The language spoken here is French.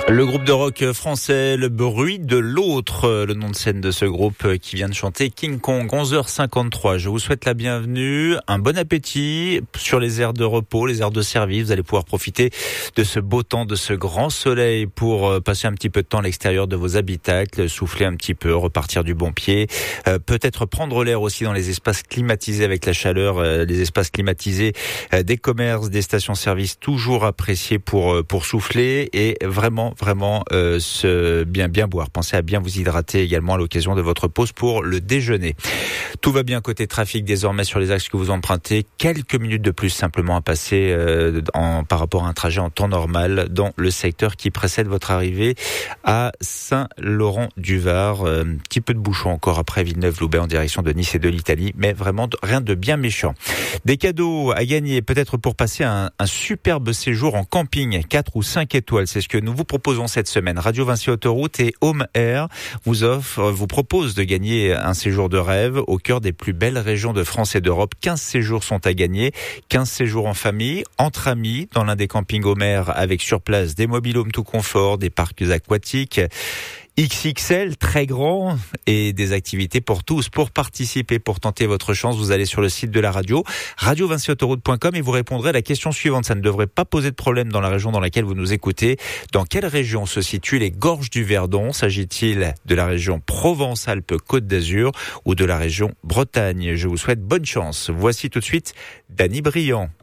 Le groupe de rock français, Le Bruit de l'Autre, le nom de scène de ce groupe qui vient de chanter King Kong, 11h53. Je vous souhaite la bienvenue, un bon appétit sur les aires de repos, les aires de service. Vous allez pouvoir profiter de ce beau temps, de ce grand soleil pour passer un petit peu de temps à l'extérieur de vos habitacles, souffler un petit peu, repartir du bon pied, peut-être prendre l'air aussi dans les espaces climatisés avec la chaleur, les espaces climatisés des commerces, des stations-service, toujours appréciés pour souffler et vraiment bien boire. Pensez à bien vous hydrater également à l'occasion de votre pause pour le déjeuner. Tout va bien côté trafic désormais sur les axes que vous empruntez. Quelques minutes de plus simplement à passer par rapport à un trajet en temps normal dans le secteur qui précède votre arrivée à Saint-Laurent-du-Var. Un petit peu de bouchon encore après Villeneuve-Loubet en direction de Nice et de l'Italie, mais vraiment rien de bien méchant. Des cadeaux à gagner peut-être pour passer un superbe séjour en camping 4 ou 5 étoiles. C'est ce que nous vous proposons cette semaine. Radio Vinci Autoroute et Home Air vous propose de gagner un séjour de rêve au cœur des plus belles régions de France et d'Europe. 15 séjours sont à gagner. 15 séjours en famille, entre amis, dans l'un des campings Home Air avec sur place des mobil-homes tout confort, des parcs aquatiques XXL, très grand, et des activités pour tous. Pour participer, pour tenter votre chance, vous allez sur le site de la radio, radiovinciautoroute.com, et vous répondrez à la question suivante. Ça ne devrait pas poser de problème dans la région dans laquelle vous nous écoutez. Dans quelle région se situent les Gorges du Verdon? S'agit-il de la région Provence-Alpes-Côte d'Azur ou de la région Bretagne? Je vous souhaite bonne chance. Voici tout de suite Dany Briand.